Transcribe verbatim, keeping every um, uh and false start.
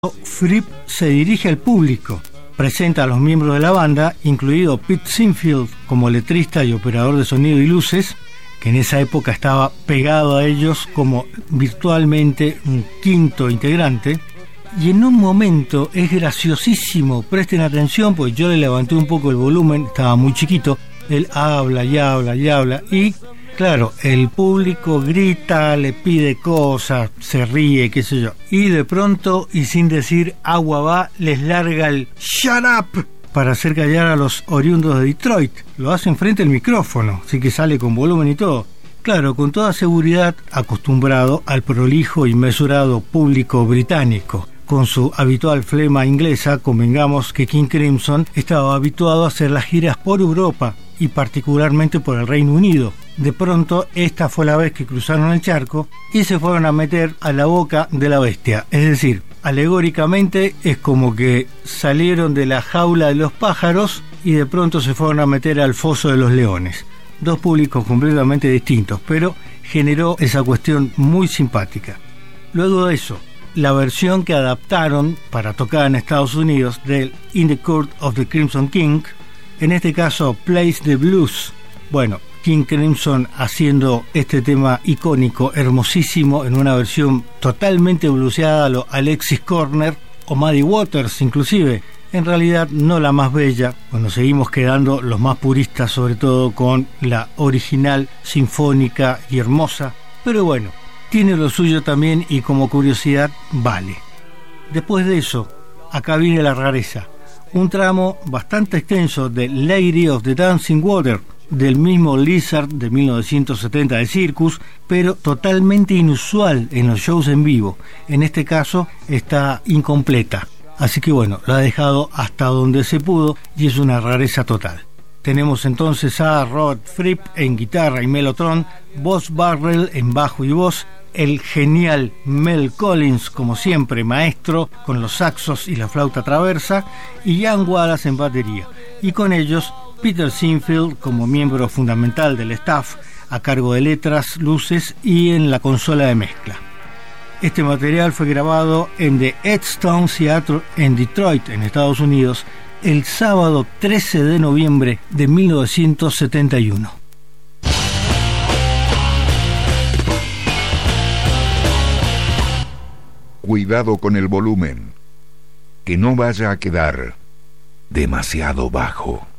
Fripp se dirige al público, presenta a los miembros de la banda, incluido Pete Sinfield como letrista y operador de sonido y luces, que en esa época estaba pegado a ellos como virtualmente un quinto integrante, y en un momento es graciosísimo, presten atención, porque yo le levanté un poco el volumen, estaba muy chiquito, él habla y habla y habla, y claro, el público grita, le pide cosas, se ríe, qué sé yo, y de pronto, y sin decir agua va, les larga el "shut up" para hacer callar a los oriundos de Detroit. Lo hace enfrente del micrófono, así que sale con volumen y todo. Claro, con toda seguridad, acostumbrado al prolijo y mesurado público británico. Con su habitual flema inglesa, convengamos que King Crimson estaba habituado a hacer las giras por Europa y particularmente por el Reino Unido. De pronto, esta fue la vez que cruzaron el charco y se fueron a meter a la boca de la bestia. Es decir, alegóricamente es como que salieron de la jaula de los pájaros y de pronto se fueron a meter al foso de los leones. Dos públicos completamente distintos, pero generó esa cuestión muy simpática. Luego de eso, la versión que adaptaron para tocar en Estados Unidos del In the Court of the Crimson King, en este caso Plays the Blues. Bueno, King Crimson haciendo este tema icónico, hermosísimo, en una versión totalmente bluseada a lo Alexis Corner o Muddy Waters inclusive. En realidad no la más bella, bueno, seguimos quedando los más puristas sobre todo con la original sinfónica y hermosa, pero bueno, tiene lo suyo también y como curiosidad vale. Después de eso, acá viene la rareza, un tramo bastante extenso de Lady of the Dancing Water, del mismo Lizard de mil novecientos setenta de Circus, pero totalmente inusual en los shows en vivo. En este caso está incompleta, así que bueno, lo ha dejado hasta donde se pudo y es una rareza total. Tenemos entonces a Rod Fripp en guitarra y melotron, Buzz Burrell en bajo y voz, el genial Mel Collins, como siempre, maestro, con los saxos y la flauta traversa, y Ian Wallace en batería. Y con ellos, Peter Sinfield como miembro fundamental del staff, a cargo de letras, luces y en la consola de mezcla. Este material fue grabado en The Edstone Theatre en Detroit, en Estados Unidos, el sábado trece de noviembre de mil novecientos setenta y uno. Cuidado con el volumen, que no vaya a quedar demasiado bajo.